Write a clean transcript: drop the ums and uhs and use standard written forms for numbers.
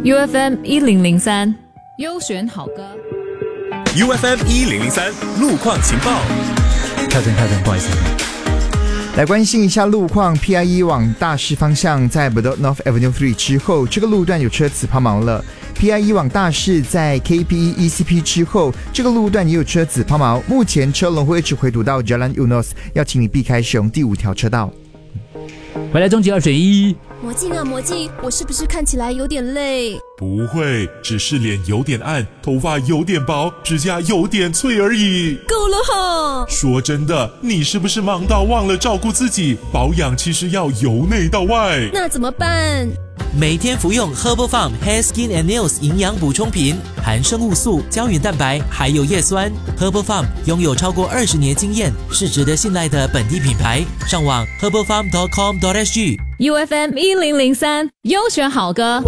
UFM 1003优选好歌。 UFM 1003路况情报。 跳针，不好意思。 来关心一下路况 ，PIE 往大市方向在 Bedok North Avenue 3之后，这个路段有车子抛锚了。PIE 往大市在 KPE ECP 之后，这个路段也有车子抛锚，目前车龙会一直回堵到 Jalan Eunos， 要请你避开使用第5条车道。 回来终极2选1。 魔镜啊魔镜，我是不是看起来有点累？ 不会，只是脸有点暗，头发有点薄，指甲有点脆而已。 够了哈！ 说真的，你是不是忙到忘了照顾自己？保养其实要由内到外。 那怎么办？ 每天服用 Herbal Farm Hair Skin and Nails 营养补充品，含生物素、胶原蛋白，还有叶酸。Herbal Farm 拥有超过20年经验，是值得信赖的本地品牌。上网 herbalfarm.com.sg。 UFM 1003优选好歌。